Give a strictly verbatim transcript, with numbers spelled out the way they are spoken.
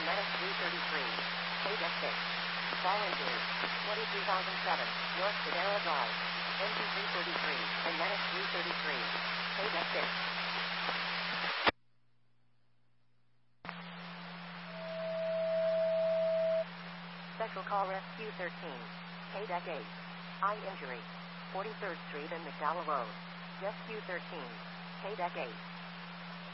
Menace three thirty-three, K-Deck six. Fall injury, twenty-three thousand seven, North Sedera Drive, N T three thirty-three, and Menace three thirty-three, K-Deck six. Special Call Rescue thirteen, K-Deck eight. Eye injury, forty-third Street and McDowell Road. Rescue thirteen, K-Deck eight.